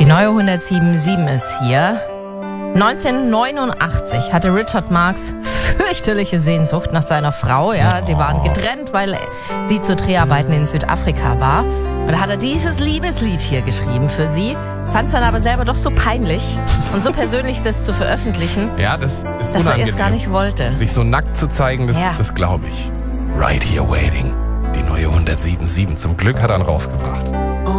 neue 107.7 ist hier. 1989 hatte Richard Marx fürchterliche Sehnsucht nach seiner Frau. Ja, die waren getrennt, weil sie zu Dreharbeiten in Südafrika war. Und da hat er dieses Liebeslied hier geschrieben für sie. Fand es dann aber selber doch so peinlich und so persönlich, das zu veröffentlichen, Ja, das ist dass unangenehm. er es gar nicht wollte. Sich so nackt zu zeigen, das glaube ich. Right Here Waiting. Die neue 107.7. Zum Glück hat er ihn rausgebracht.